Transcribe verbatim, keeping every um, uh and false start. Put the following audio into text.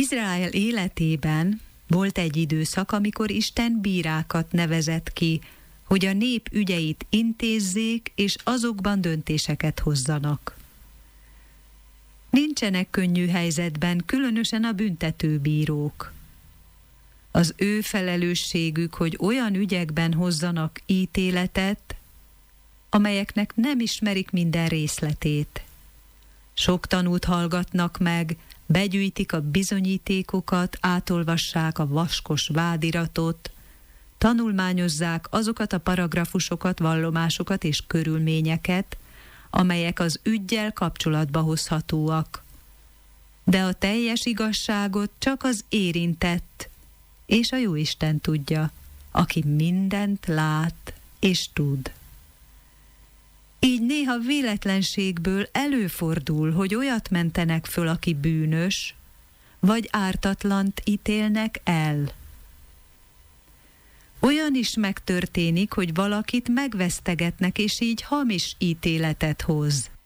Izrael életében volt egy időszak, amikor Isten bírákat nevezett ki, hogy a nép ügyeit intézzék, és azokban döntéseket hozzanak. Nincsenek könnyű helyzetben, különösen a büntetőbírók. Az ő felelősségük, hogy olyan ügyekben hozzanak ítéletet, amelyeknek nem ismerik minden részletét. Sok tanút hallgatnak meg, begyűjtik a bizonyítékokat, átolvassák a vaskos vádiratot, tanulmányozzák azokat a paragrafusokat, vallomásokat és körülményeket, amelyek az üggyel kapcsolatba hozhatóak. De a teljes igazságot csak az érintett és a Jóisten tudja, aki mindent lát és tud. Így néha véletlenségből előfordul, hogy olyat mentenek föl, aki bűnös, vagy ártatlant ítélnek el. Olyan is megtörténik, hogy valakit megvesztegetnek, és így hamis ítéletet hoz.